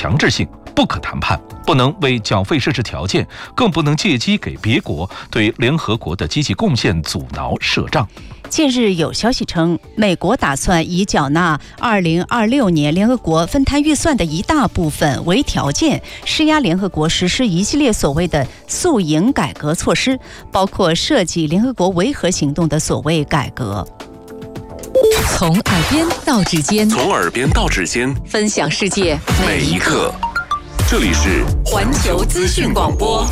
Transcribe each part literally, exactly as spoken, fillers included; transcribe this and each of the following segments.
强制性，不可谈判，不能为缴费设置条件，更不能借机给别国对联合国的积极贡献阻挠设障。 近日有消息称，美国打算以缴纳二零二六年联合国分摊预算的一大部分为条件，施压联合国实施一系列所谓的宿营改革措施，包括涉及联合国维和行动的所谓改革。 从耳边到指尖， 从耳边到指尖， 分享世界每一刻。这里是环球资讯广播。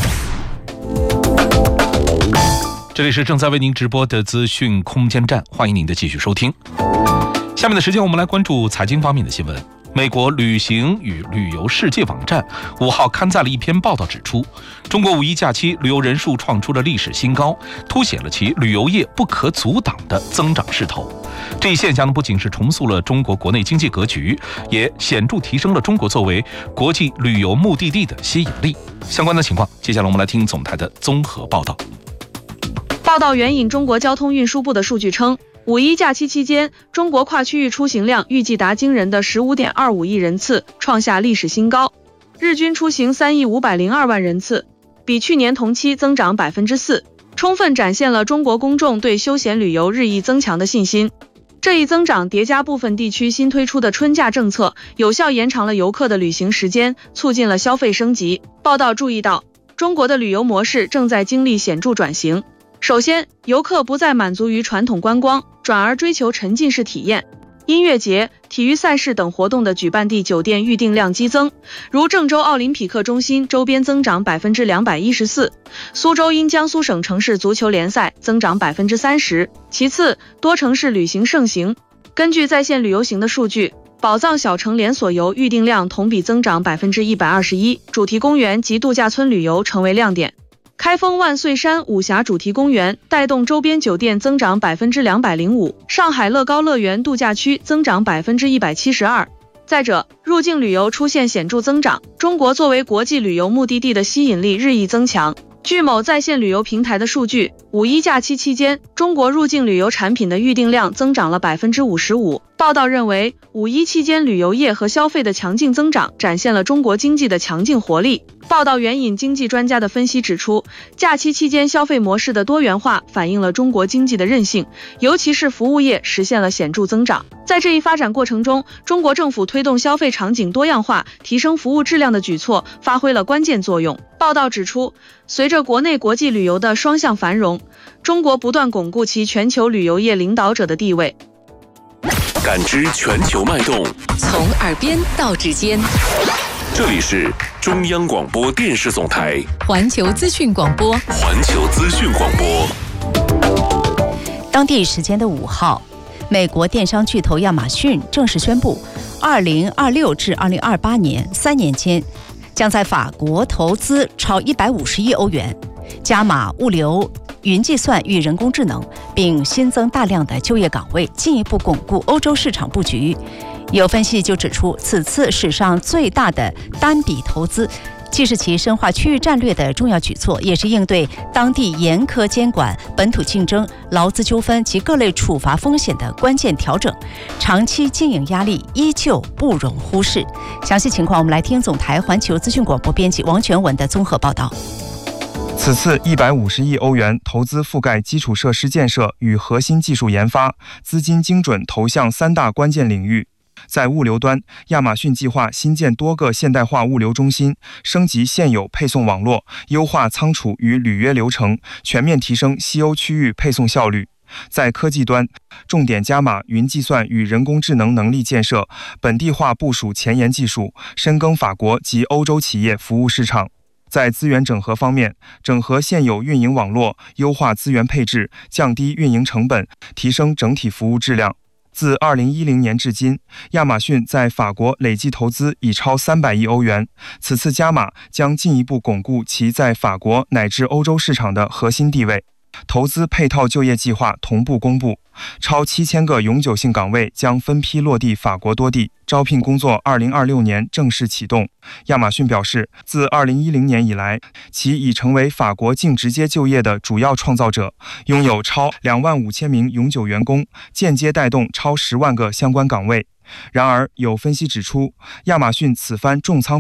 这里是正在为您直播的资讯空间站，欢迎您的继续收听。下面的时间我们来关注财经方面的新闻。美国旅行与旅游世界网站五号刊载了一篇报道，指出中国五一假期旅游人数创出了历史新高，凸显了其旅游业不可阻挡的增长势头。这一现象呢，不仅是重塑了中国国内经济格局，也显著提升了中国作为国际旅游目的地的吸引力。相关的情况，接下来我们来听总台的综合报道。 报道援引中国交通运输部的数据称，五一假期期间，中国跨区域出行量预计达惊人的 十五点二五亿人次，创下历史新高，日均出行三亿五百零二万人次，比去年同期增长 百分之四， 充分展现了中国公众对休闲旅游日益增强的信心。这一增长叠加部分地区新推出的春假政策，有效延长了游客的旅行时间，促进了消费升级。报道注意到，中国的旅游模式正在经历显著转型。首先，游客不再满足于传统观光，转而追求沉浸式体验。音乐节、体育赛事等活动的举办地酒店预订量激增，如郑州奥林匹克中心周边增长 百分之两百一十四， 苏州因江苏省城市足球联赛增长 百分之三十。 其次，多城市旅行盛行。根据在线旅游行的数据，宝藏小城连锁游预订量同比增长 百分之一百二十一， 主题公园及度假村旅游成为亮点。开封万岁山武侠主题公园带动周边酒店增长 百分之两百零五， 上海乐高乐园度假区增长 百分之一百七十二。 再者，入境旅游出现显著增长，中国作为国际旅游目的地的吸引力日益增强。据某在线旅游平台的数据，五一假期期间，中国入境旅游产品的预订量增长了 百分之五十五。 报道认为，五一期间旅游业和消费的强劲增长，展现了中国经济的强劲活力。报道援引经济专家的分析指出，假期期间消费模式的多元化反映了中国经济的韧性，尤其是服务业实现了显著增长。在这一发展过程中，中国政府推动消费场景多样化、提升服务质量的举措发挥了关键作用。报道指出，随着国内国际旅游的双向繁荣，中国不断巩固其全球旅游业领导者的地位。 感知全球脉动， 从耳边到指尖。 这里是中央广播电视总台环球资讯广播。 环球资讯广播。 当地时间的五号，美国电商巨头亚马逊正式宣布，二零二六至二零二八年三年间，将在法国投资超一百五十亿欧元，加码物流、云计算与人工智能，并新增大量的就业岗位，进一步巩固欧洲市场布局。有分析就指出，此次史上最大的单笔投资，既是其深化区域战略的重要举措，也是应对当地严苛监管、本土竞争、劳资纠纷及各类处罚风险的关键调整。长期经营压力依旧不容忽视。详细情况，我们来听总台环球资讯广播编辑王全文的综合报道。 此次一百五十亿欧元投资覆盖基础设施建设与核心技术研发，资金精准投向三大关键领域。在物流端，亚马逊计划新建多个现代化物流中心，升级现有配送网络，优化仓储与履约流程，全面提升西欧区域配送效率。在科技端，重点加码云计算与人工智能能力建设，本地化部署前沿技术，深耕法国及欧洲企业服务市场。在资源整合方面，整合现有运营网络，优化资源配置，降低运营成本，提升整体服务质量。自二零一零年至今，亚马逊在法国累计投资已超三百亿欧元，此次加码将进一步巩固其在法国乃至欧洲市场的核心地位。投资配套就业计划同步公布，超七千个永久性岗位将分批落地法国多地，招聘工作二零二六年正式启动。亚马逊表示，自二零一零年以来，其已成为法国净直接就业的主要创造者，拥有超两万五千名永久员工，间接带动超十万个相关岗位。然而，有分析指出，亚马逊此番重仓